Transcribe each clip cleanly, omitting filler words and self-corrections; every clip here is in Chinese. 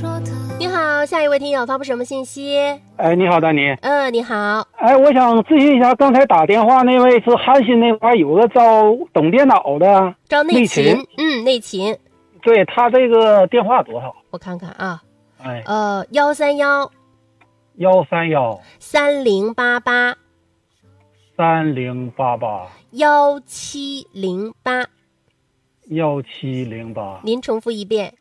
你好，下一位听友发布什么信息？ 哎，你好，丹妮。 你好。 哎，我想咨询一下，刚才打电话那位是韩信那块有个招懂电脑的， 招内勤，内勤。 对，他这个电话多少？ 我看看啊， 哎 131 131 3088 3088 1708 1708。 您重复一遍。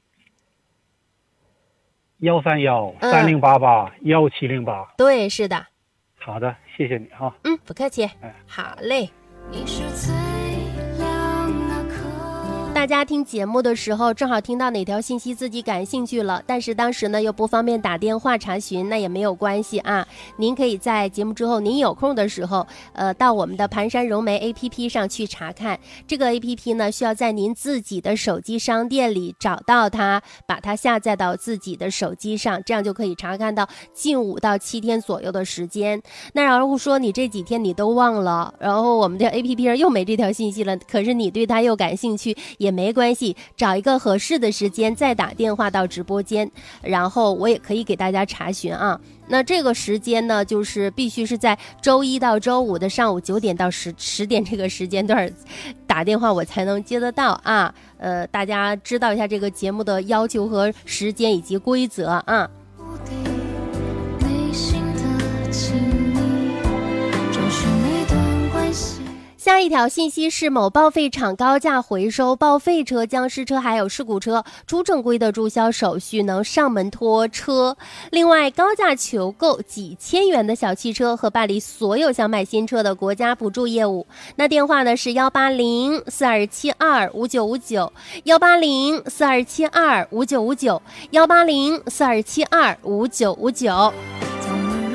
131 3088 1708。 对，是的。 好的，谢谢你哈。 不客气。好嘞。你是最亮那颗。大家听节目的时候正好听到哪条信息自己感兴趣了，但是当时呢又不方便打电话查询，那也没有关系啊。您可以在节目之后您有空的时候到我们的盘山融媒 APP 上去查看。这个 APP 呢需要在您自己的手机商店里找到它，把它下载到自己的手机上，这样就可以查看到近5到7天左右的时间。那然后说你这几天你都忘了，然后我们的 APP 上又没这条信息了，可是你对它又感兴趣也没关系，找一个合适的时间再打电话到直播间，然后我也可以给大家查询啊。那这个时间呢就是必须是在周一到周五的上午9点到10点这个时间段打电话我才能接得到啊。大家知道一下这个节目的要求和时间以及规则啊。下一条信息是某报废厂高价回收报废车、僵尸车还有事故车，出正规的注销手续，能上门拖车。另外高价求购几千元的小汽车和办理所有想买新车的国家补助业务。那电话呢是180 4272 5959 180 4272 5959 180 4272 5959。